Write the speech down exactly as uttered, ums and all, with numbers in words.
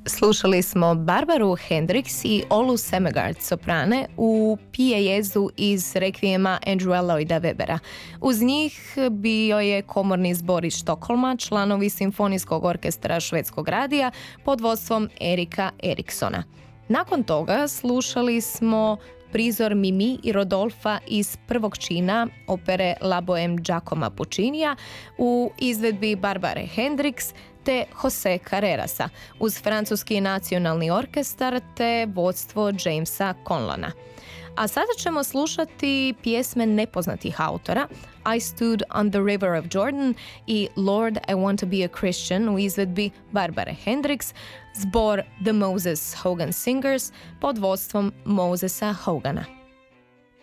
Slušali smo Barbaru Hendricks i Olu Semegard soprane u Pijejezu iz rekvijema Andrewa Lloyda Webbera. Uz njih bio je komorni zbor iz Štokholma, članovi simfonijskog orkestra Švedskog radija pod vodstvom Erika Eriksona. Nakon toga slušali smo prizor Mimi i Rodolfa iz prvog čina opere La Bohème Giacomo Puccinija u izvedbi Barbare Hendricks te Jose Carrerasa uz francuski nacionalni orkestar te vodstvo Jamesa Conlona. A sada ćemo slušati pjesme nepoznatih autora I Stood on the River of Jordan i Lord I Want to be a Christian u izvedbi Barbare Hendricks, zbor The Moses Hogan Singers pod vodstvom Mosesa Hogana.